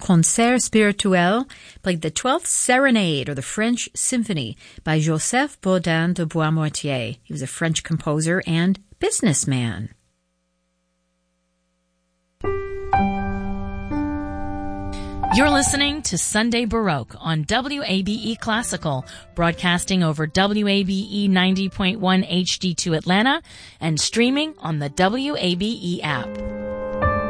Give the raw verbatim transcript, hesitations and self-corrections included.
Concert Spirituel, played the twelfth Serenade, or the French Symphony, by Joseph Bodin de Boismortier. He was a French composer and businessman. You're listening to Sunday Baroque on W A B E Classical, broadcasting over W A B E ninety point one H D two Atlanta and streaming on the W A B E app.